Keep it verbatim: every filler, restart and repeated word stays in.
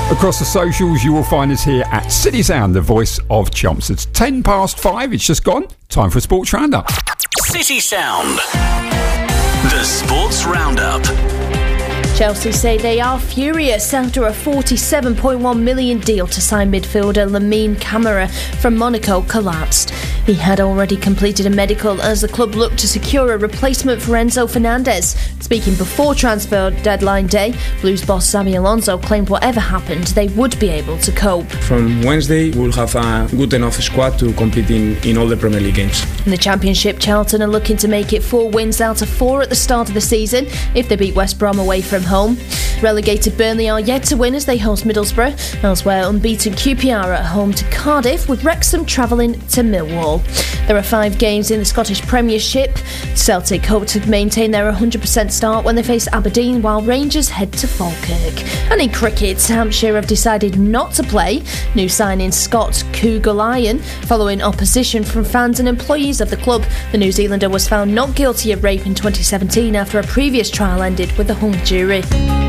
Across the socials, you will find us here at City Sound, the voice of Chumps. It's ten past five, it's just gone. Time for a Sports Roundup. City Sound, the Sports Roundup. Chelsea say they are furious after a forty-seven point one million deal to sign midfielder Lamine Camara from Monaco collapsed. He had already completed a medical as the club looked to secure a replacement for Enzo Fernandez. Speaking before transfer deadline day, Blues boss Xabi Alonso claimed whatever happened, they would be able to cope. From Wednesday, we'll have a good enough squad to compete in, in all the Premier League games. In the Championship, Charlton are looking to make it four wins out of four at the start of the season if they beat West Brom away from home. Relegated Burnley are yet to win as they host Middlesbrough. Elsewhere, unbeaten Q P R at home to Cardiff, with Wrexham travelling to Millwall. There are five games in the Scottish Premiership. Celtic hope to maintain their one hundred percent start when they face Aberdeen, while Rangers head to Falkirk. And in cricket, Hampshire have decided not to play new signing Scott Cougar-Lyon following opposition from fans and employees of the club. The New Zealander was found not guilty of rape in twenty seventeen after a previous trial ended with a hung jury.